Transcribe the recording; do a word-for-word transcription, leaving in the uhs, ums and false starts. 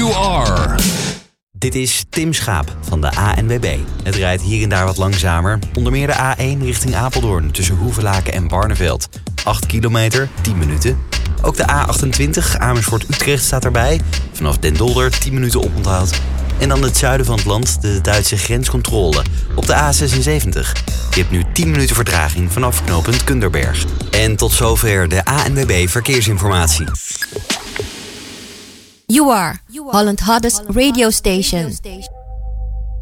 You Are. Dit is Tim Schaap van de A N W B. Het rijdt hier en daar wat langzamer. Onder meer de A één richting Apeldoorn tussen Hoevelaken en Barneveld. acht kilometer, tien minuten. Ook de A achtentwintig Amersfoort-Utrecht staat erbij. Vanaf Den Dolder tien minuten oponthoud. En dan het zuiden van het land, de Duitse grenscontrole. Op de A zesenzeventig. Je hebt nu tien minuten vertraging vanaf knooppunt Kunderberg. En tot zover de A N W B Verkeersinformatie. You Are, Holland Hottest Radio Station.